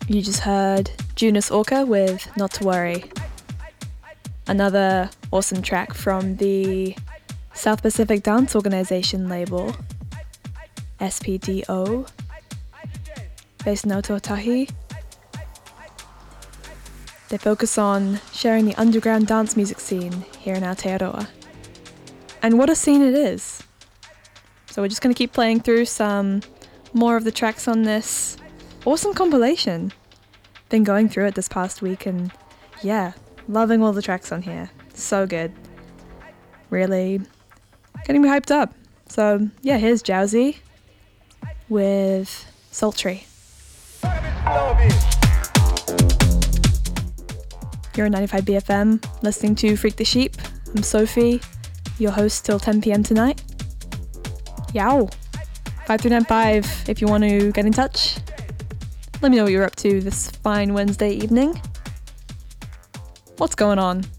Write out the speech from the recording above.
You just heard Junus Orca with Not to Worry. Another awesome track from the South Pacific Dance Organization label, SPDO, based in Otautahi. They focus on sharing the underground dance music scene here in Aotearoa. And what a scene it is! So we're just going to keep playing through some more of the tracks on this awesome compilation. Been going through it this past week and yeah, loving all the tracks on here. So good. Really getting me hyped up. So yeah, here's Jowsy with Sultry. You're on 95 BFM, listening to Freak the Sheep. I'm Sophie, your host till 10 PM tonight. Yow! 5395 if you want to get in touch. Let me know what you're up to this fine Wednesday evening. What's going on?